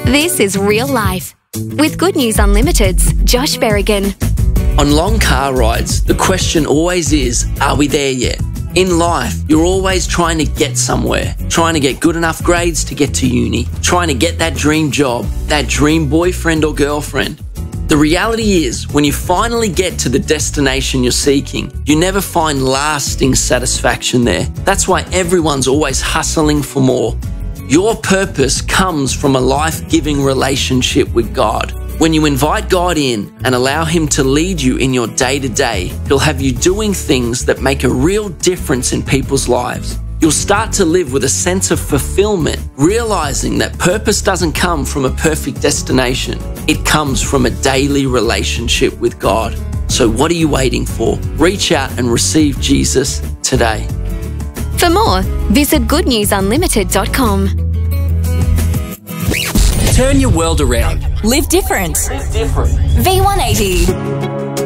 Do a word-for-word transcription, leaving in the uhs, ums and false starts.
This is Real Life with Good News Unlimited's Josh Berrigan. On long car rides, the question always is, are we there yet? In life, you're always trying to get somewhere, trying to get good enough grades to get to uni, trying to get that dream job, that dream boyfriend or girlfriend. The reality is, when you finally get to the destination you're seeking, you never find lasting satisfaction there. That's why everyone's always hustling for more. Your purpose comes from a life-giving relationship with God. When you invite God in and allow Him to lead you in your day-to-day, He'll have you doing things that make a real difference in people's lives. You'll start to live with a sense of fulfillment, realizing that purpose doesn't come from a perfect destination. It comes from a daily relationship with God. So what are you waiting for? Reach out and receive Jesus today. For more, visit good news unlimited dot com. Turn your world around. Live different. Live different. V one eighty.